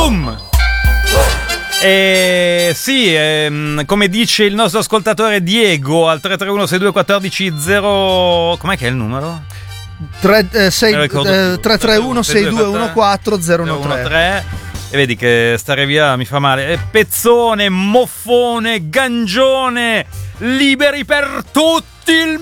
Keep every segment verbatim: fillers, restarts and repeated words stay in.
Boom! E sì, ehm, come dice il nostro ascoltatore Diego al tre tre uno sei due uno quattro zero, com'è che è il numero? tre tre uno sei due uno quattro zero uno tre. E vedi che stare via mi fa male. E pezzone, moffone, gangione, liberi per tutti il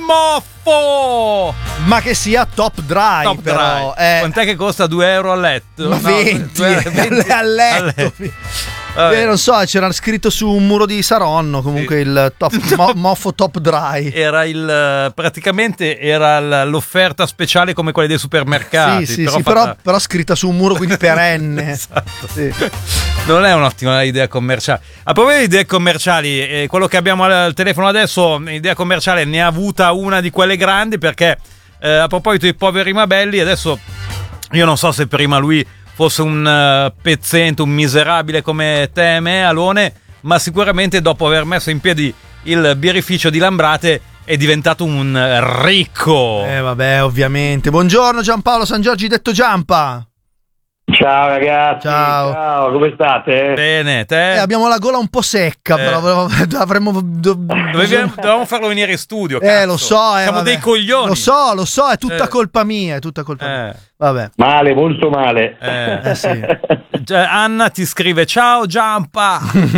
moffo! Ma che sia top dry, top però. Dry. Eh. Quant'è che costa due euro a letto? Ma no, venti, venti a letto. A letto. Eh, non so, c'era scritto su un muro di Saronno comunque sì. il top, mo, moffo top dry. Era il praticamente era l'offerta speciale come quelle dei supermercati. Sì, sì, però, sì, fatta... però, però scritta su un muro quindi perenne. Esatto. Sì. Non è un'ottima idea commerciale. A proposito di idee commerciali, eh, quello che abbiamo al telefono adesso, idea commerciale, ne ha avuta una di quelle grandi perché eh, a proposito dei poveri mabelli, adesso io non so se prima lui fosse un uh, pezzente, un miserabile come te e me, Alone, ma sicuramente dopo aver messo in piedi il birrificio di Lambrate è diventato un ricco. Eh vabbè, ovviamente. Buongiorno Giampaolo San Giorgi detto Giampa. Ciao ragazzi, ciao, ciao, come state? Bene, te? Eh, abbiamo la gola un po' secca, eh. però avremmo do... dovevamo farlo venire in studio. Eh, cazzo. lo so, eh, siamo vabbè. dei coglioni. Lo so, lo so, è tutta eh. colpa mia, è tutta colpa eh. mia. Vabbè. Male, molto male. Eh, eh sì. Anna ti scrive ciao Giampa.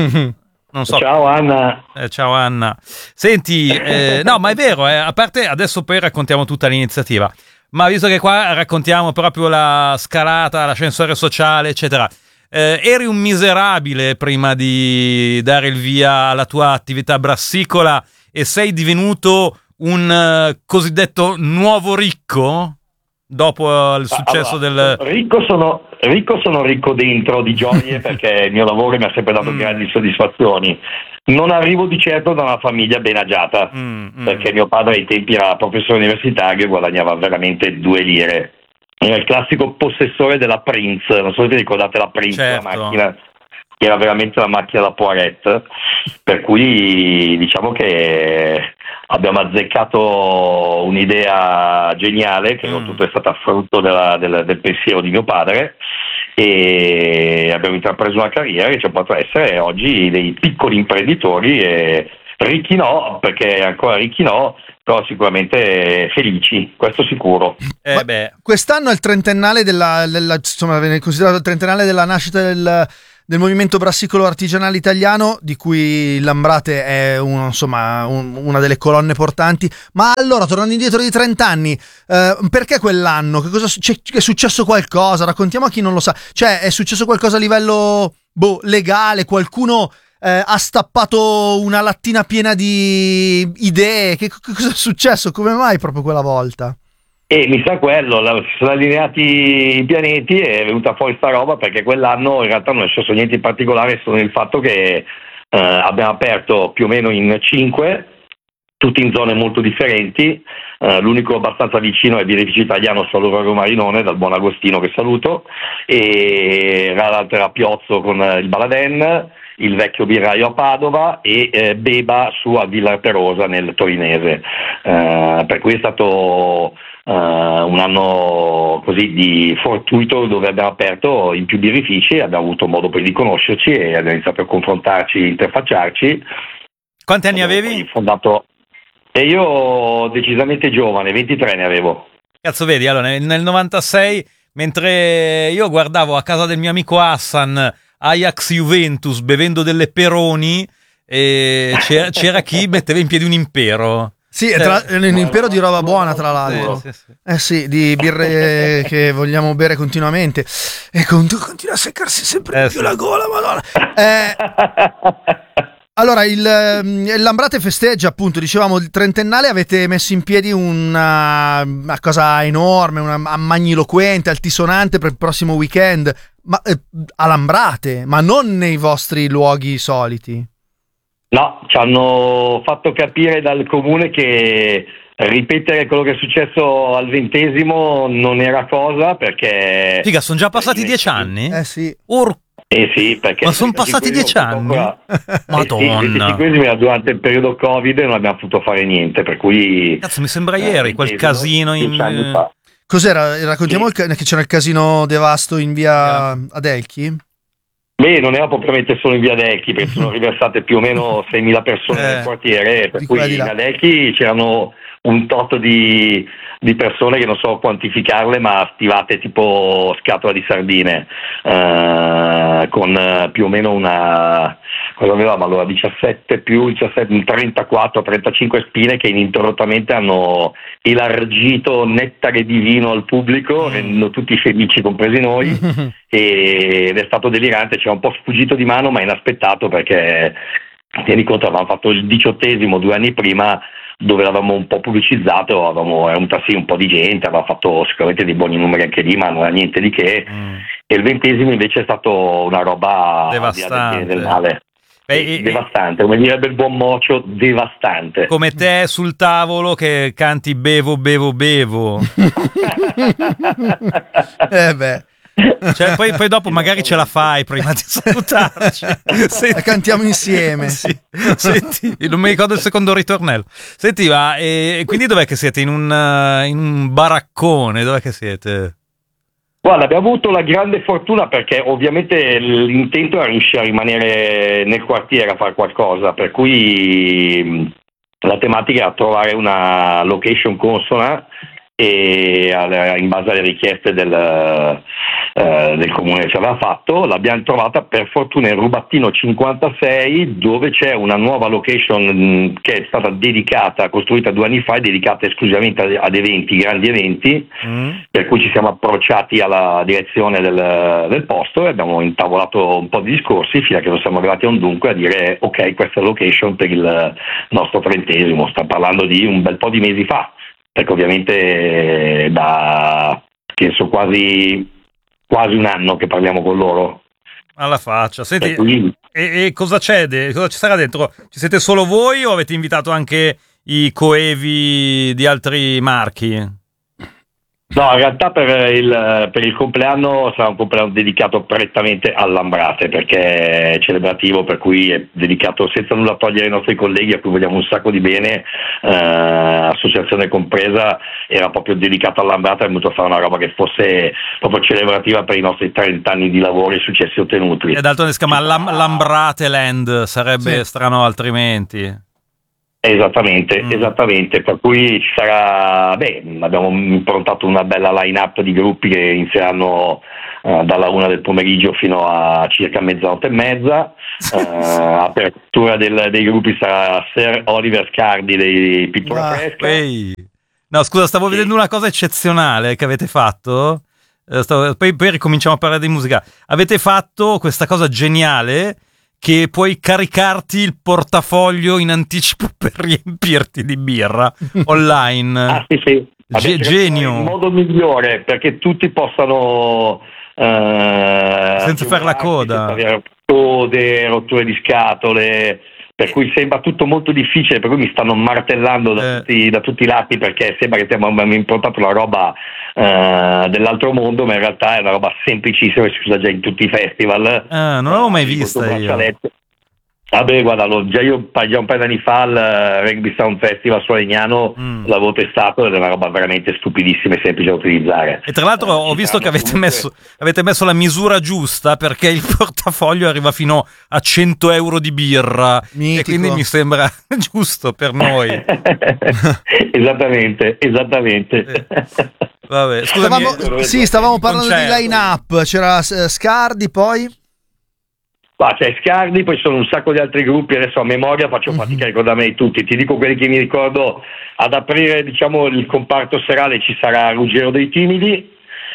Non so. Ciao Anna. Eh, ciao Anna. Senti, eh, no, ma è vero, eh, a parte adesso poi raccontiamo tutta l'iniziativa. Ma visto che qua raccontiamo proprio la scalata, l'ascensore sociale, eccetera, eh, eri un miserabile prima di dare il via alla tua attività brassicola e sei divenuto un uh, cosiddetto nuovo ricco dopo il successo allora, del... Ricco sono, ricco sono ricco dentro di gioie perché il mio lavoro mi ha sempre dato mm. grandi soddisfazioni. Non arrivo di certo da una famiglia ben agiata, mm, mm. perché mio padre ai tempi era professore universitario e guadagnava veramente due lire. Era il classico possessore della Prince, non so se vi ricordate la Prince, certo. la macchina, che era veramente la macchina da Poirette, per cui diciamo che abbiamo azzeccato un'idea geniale, che mm. tutto è stata frutto della, del, del pensiero di mio padre, e abbiamo intrapreso una carriera che ci ha fatto essere oggi dei piccoli imprenditori, e ricchi no, perché ancora ricchi no, però sicuramente felici, questo sicuro. Eh beh. Quest'anno è il trentennale della, della insomma, viene considerato il trentennale della nascita del, del movimento brassicolo artigianale italiano, di cui Lambrate è uno, insomma, un, una delle colonne portanti. Ma allora, tornando indietro di trent'anni, eh, perché quell'anno? Che cosa c'è, è successo qualcosa? Raccontiamo a chi non lo sa. Cioè, è successo qualcosa a livello boh, legale? Qualcuno eh, ha stappato una lattina piena di idee? Che, che cosa è successo? Come mai proprio quella volta? E mi sa quello, si sono allineati i pianeti e è venuta fuori sta roba, perché quell'anno in realtà non è successo niente in particolare, solo il fatto che eh, abbiamo aperto più o meno in cinque, tutti in zone molto differenti. Uh, l'unico abbastanza vicino è Birrificio Italiano Saluro Marinone, dal buon Agostino che saluto, e l'altro era Piozzo con il Baladen, il vecchio birraio a Padova e eh, Beba su a Villa Perosa nel torinese, uh, per cui è stato uh, un anno così di fortuito, dove abbiamo aperto in più birrifici, abbiamo avuto modo poi di conoscerci e abbiamo iniziato a confrontarci, interfacciarci. Quanti anni avevi? Poi fondato... E io decisamente giovane, ventitré ne avevo. Cazzo, vedi, allora nel novantasei, mentre io guardavo a casa del mio amico Hassan Ajax Juventus bevendo delle Peroni, e c'era, c'era chi metteva in piedi un impero. Sì, tra, un impero di roba buona, tra l'altro. Sì, sì, sì. Eh sì, di birre che vogliamo bere continuamente. E continua a seccarsi sempre eh più sì. la gola, madonna. Eh... Allora, il, il Lambrate festeggia, appunto, dicevamo, il trentennale. Avete messo in piedi una, una cosa enorme, una magniloquente, altisonante per il prossimo weekend, ma eh, a Lambrate, ma non nei vostri luoghi soliti. No, ci hanno fatto capire dal comune che ripetere quello che è successo al ventesimo non era cosa, perché... Figa, sono già passati dieci anni? Eh sì. Or- Eh sì, perché ma sono passati dieci anni? Ancora... Madonna. Eh sì, il venticinquesimo era durante il periodo Covid e non abbiamo potuto fare niente, per cui... Cazzo, mi sembra ieri, quel eh, casino in... Cos'era? Raccontiamo sì. il, che c'era il casino Devasto in via Adelchi? Beh, non era propriamente solo in via Adelchi, perché sono riversate più o meno seimila persone Eh, nel quartiere, per di cui qua e di là. in Adelchi c'erano un tot di, di persone che non so quantificarle, ma stivate tipo scatola di sardine, eh, con eh, più o meno una, cosa avevamo allora, diciassette più diciassette, trentaquattro trentacinque spine che ininterrottamente hanno elargito nettare di vino al pubblico, rendendo tutti felici, compresi noi. Ed è stato delirante, ci è un po' sfuggito di mano ma inaspettato, perché tieni conto avevamo fatto il diciottesimo due anni prima, dove l'avevamo un po' pubblicizzato, avevamo, era un tassì un po' di gente, aveva fatto sicuramente dei buoni numeri anche lì, ma non era niente di che. Mm. E il ventesimo invece è stato una roba Devastante. al di là del bene e del male. Beh, Sì, e- devastante, come direbbe il buon Mocio, devastante. Come te sul tavolo che canti bevo, bevo, bevo. Eh beh, Cioè, poi, poi dopo magari ce la fai prima di salutarci. Senti- la cantiamo insieme. Sì. Senti, non mi ricordo il secondo ritornello. Senti, ma e, e quindi dov'è che siete? In un, uh, in un baraccone? Dov'è che siete? Guarda, abbiamo avuto la grande fortuna, perché ovviamente l'intento era riuscire a rimanere nel quartiere a fare qualcosa, per cui mh, la tematica era trovare una location consona e al- in base alle richieste del, eh, del comune che ci aveva fatto, l'abbiamo trovata per fortuna in Rubattino cinquantasei, dove c'è una nuova location mh, che è stata dedicata, costruita due anni fa, e dedicata esclusivamente ad, ad eventi, grandi eventi, Mm? per cui ci siamo approcciati alla direzione del, del posto e abbiamo intavolato un po' di discorsi fino a che non siamo arrivati a un dunque, a dire ok, questa è la location per il nostro trentesimo. Sta parlando di un bel po' di mesi fa, perché ovviamente da penso quasi, quasi un anno che parliamo con loro. Alla faccia. Senti, Per cui- e, e cosa c'è? de- Cosa ci sarà dentro? Ci siete solo voi o avete invitato anche i coevi di altri marchi? No, in realtà per il, per il compleanno sarà un compleanno dedicato prettamente all'Ambrate, perché è celebrativo, per cui è dedicato, senza nulla togliere ai nostri colleghi a cui vogliamo un sacco di bene, eh, associazione compresa, era proprio dedicato all'Ambrate, è venuto a fare una roba che fosse proprio celebrativa per i nostri trenta anni di lavoro e i successi ottenuti. E d'altronde si chiama Lam- Lambrate Land, sarebbe Sì. strano altrimenti. Esattamente, Mm. esattamente, per cui ci sarà, beh, abbiamo improntato una bella line-up di gruppi che inizieranno eh, dalla una del pomeriggio fino a circa mezzanotte e mezza. Eh, apertura del- dei gruppi sarà Sir Oliver Scardi dei Pittura Ah, Fresca. Ehi. No, scusa, stavo Sì. vedendo una cosa eccezionale che avete fatto. Eh, stavo- poi, poi ricominciamo a parlare di musica. Avete fatto questa cosa geniale che puoi caricarti il portafoglio in anticipo per riempirti di birra online. Ah sì sì, Ge- Abbiamo genio. il modo migliore perché tutti possano eh, Senza fare la coda. senza avere code, rotture di scatole, per cui sembra tutto molto difficile, per cui mi stanno martellando da, Eh. tutti, da tutti i lati, perché sembra che abbiamo, abbiamo improntato una roba eh, dell'altro mondo, ma in realtà è una roba semplicissima che si usa già in tutti i festival. Ah, non l'avevo mai Eh, vista con questo io. braccialetto. Vabbè, guarda, lo- già io pa- già un paio di anni fa al eh, Rugby Sound Festival su Legnano Mm. l'avevo testato ed è una roba veramente stupidissima e semplice da utilizzare. E tra l'altro Eh, ho ci visto che saranno avete comunque- messo, avete messo la misura giusta, perché il portafoglio arriva fino a cento euro di birra. Mitico. E quindi mi sembra giusto per noi. esattamente, esattamente. Vabbè, scusami. Stavamo, sì, stavamo parlando concerto. di line-up. C'era eh, Scardi, poi Qua c'è Scardi, poi sono un sacco di altri gruppi, adesso a memoria faccio fatica a ricordarmeli tutti, ti dico quelli che mi ricordo. Ad aprire, diciamo, il comparto serale ci sarà Ruggero dei Timidi,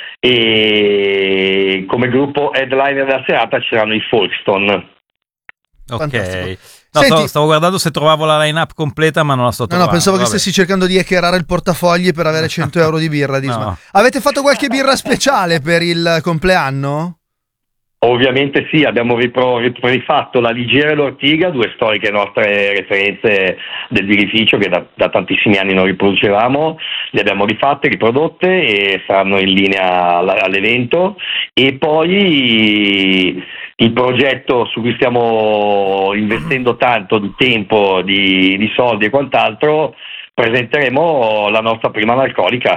e come gruppo headliner della serata ci saranno i Folkestone. Ok. Fantastico. No, Senti- stavo, stavo guardando se trovavo la line-up completa, ma non la sto no, trovando. no, pensavo che Vabbè. stessi cercando di hackerare il portafogli per avere cento euro di birra. Disma. No. Avete fatto qualche birra speciale per il compleanno? Ovviamente sì, abbiamo ripro- rip- rifatto la Ligiera e l'Ortiga, due storiche nostre referenze del birrificio che da, da tantissimi anni non riproducevamo, le abbiamo rifatte, riprodotte e saranno in linea all- all'evento. E poi il progetto su cui stiamo investendo tanto di tempo, di, di soldi e quant'altro, presenteremo la nostra prima analcolica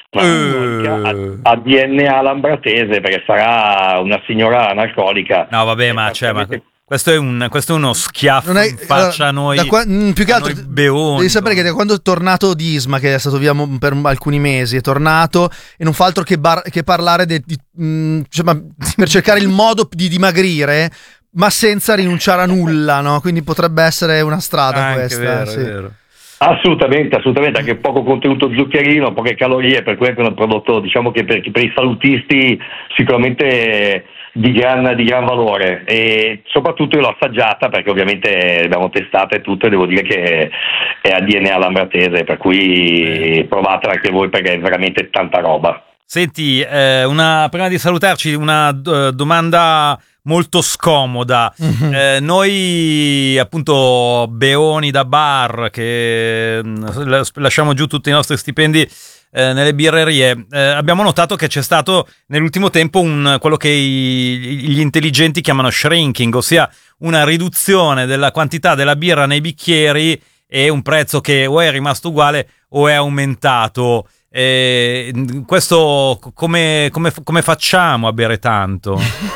Uh. A, a D N A lambratese, perché sarà una signora analcolica. No, vabbè, ma, cioè, ma questo, è un, questo è uno schiaffo è, in faccia a noi, qua, più che altro beoni. Devi sapere che da quando è tornato Disma, che è stato via per alcuni mesi, è tornato e non fa altro che, bar, che parlare de, di, mh, cioè, ma, per cercare il modo di dimagrire, ma senza rinunciare a nulla, no? Quindi potrebbe essere una strada anche questa. Vero, sì. È vero. Assolutamente, assolutamente, anche poco contenuto zuccherino, poche calorie, per cui è un prodotto, diciamo che per, per i salutisti sicuramente di gran, di gran valore, e soprattutto io l'ho assaggiata perché ovviamente l'abbiamo testata e tutto, e devo dire che è a D N A lambratese, per cui provatela anche voi perché è veramente tanta roba. Senti, eh, una, prima di salutarci, una uh, domanda molto scomoda. Mm-hmm. Eh, noi appunto beoni da bar che mh, lasciamo giù tutti i nostri stipendi eh, nelle birrerie, eh, abbiamo notato che c'è stato nell'ultimo tempo un, quello che i, gli intelligenti chiamano shrinking, ossia una riduzione della quantità della birra nei bicchieri e un prezzo che o è rimasto uguale o è aumentato. Eh, questo come, come, come facciamo a bere tanto?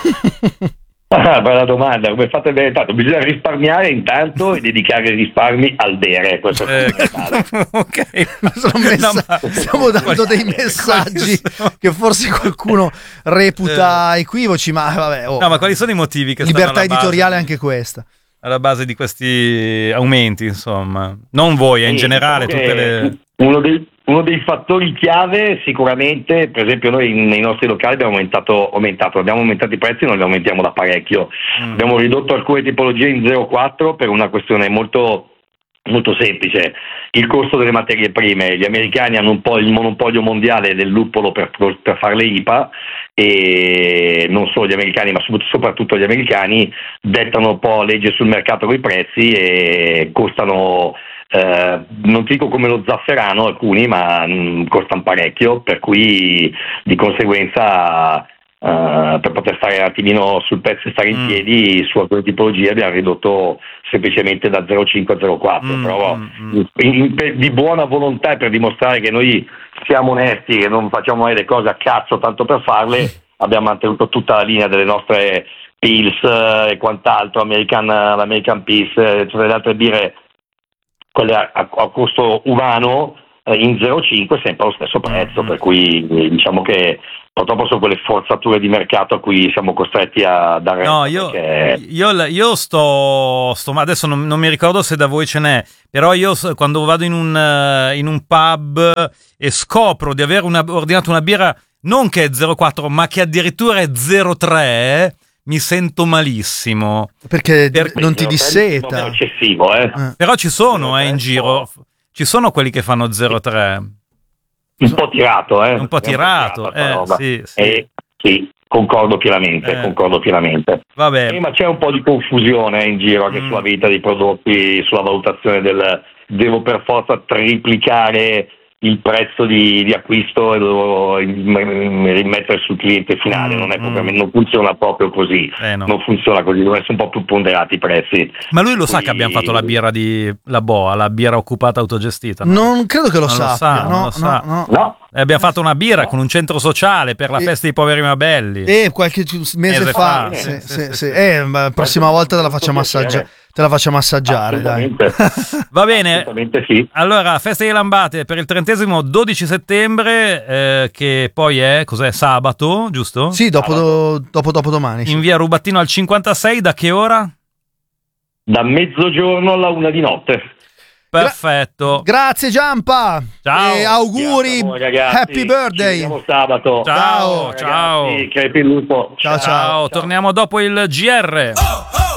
Ah, bella domanda, come fate a bere tanto? Bisogna risparmiare intanto e dedicare i risparmi al bere, questo è eh, okay. messa- no, ma... stiamo dando dei messaggi che forse qualcuno reputa eh. equivoci, ma vabbè, oh. No, ma quali sono i motivi che libertà stanno alla editoriale base? Anche questa Alla base di questi aumenti, insomma, non voi, eh, in sì, generale tutte le... uno dei Uno dei fattori chiave sicuramente, per esempio noi nei nostri locali abbiamo aumentato, aumentato abbiamo aumentato i prezzi, non li aumentiamo da parecchio, mm. abbiamo ridotto alcune tipologie in zero virgola quattro per una questione molto, molto semplice, il costo delle materie prime. Gli americani hanno un po' il monopolio mondiale del luppolo per, per fare le I P A, e non solo gli americani ma soprattutto gli americani dettano un po' legge sul mercato con i prezzi e costano... Uh, non ti dico come lo zafferano alcuni, ma mh, costano parecchio, per cui di conseguenza uh, per poter stare un attimino sul pezzo e stare in mm. piedi su alcune tipologie abbiamo ridotto semplicemente da zero virgola cinque a zero virgola quattro, mm, però mm. In, in, per, di buona volontà e per dimostrare che noi siamo onesti, che non facciamo mai le cose a cazzo tanto per farle, abbiamo mantenuto tutta la linea delle nostre Pils uh, e quant'altro, American, l'American Pils, eh, tutte le altre birre, quelle a, a, a costo umano, eh, in zero virgola cinque sempre allo stesso prezzo, mm. per cui diciamo che purtroppo sono quelle forzature di mercato a cui siamo costretti a dare. No, io, perché... io, io sto, sto adesso non, non mi ricordo se da voi ce n'è, però io quando vado in un, in un pub e scopro di aver una, ordinato una birra non che è zero virgola quattro ma che addirittura è zero virgola tre, mi sento malissimo perché, perché non ti disseta, è eccessivo, eh. eh. Però ci sono eh, in giro ci sono quelli che fanno zero virgola tre, un po' tirato, eh. un po' tirato, eh, sì, sì. Eh, sì, concordo pienamente, eh. concordo pienamente. Vabbè. Eh, ma c'è un po' di confusione in giro anche mm. sulla vendita dei prodotti, sulla valutazione del devo per forza triplicare il prezzo di, di acquisto e devo rimettere sul cliente finale, mm, non è proprio, mm. non funziona proprio così, eh no. non funziona così, devono essere un po' più ponderati i prezzi. Ma lui lo Quindi... sa che abbiamo fatto la birra di la Boa, la birra occupata autogestita? No? Non credo che lo non sappia, lo sa, no, non lo sa. No, no. no. E abbiamo fatto una birra no. con un centro sociale per la e... festa dei poveri ma belli. E qualche mese, mese fa, fa. Sì, sì, sì, sì, sì. Eh, la prossima volta te la facciamo assaggiare. Te la facciamo assaggiare, dai. Va bene. Assolutamente sì. Allora, festa di Lambate per il trentesimo dodici settembre, eh, che poi è, cos'è, sabato, giusto? Sì, dopo, do, dopo, dopo domani. Sì. In via Rubattino al cinquantasei, da che ora? Da mezzogiorno alla una di notte. Perfetto. Gra- grazie Giampa. Ciao. E auguri. Voi, ragazzi. Happy birthday. Ci vediamo sabato. Ciao, ciao. ciao. Ragazzi, crepi il lupo. Ciao, ciao. Ciao. Torniamo dopo il G R. Oh, oh.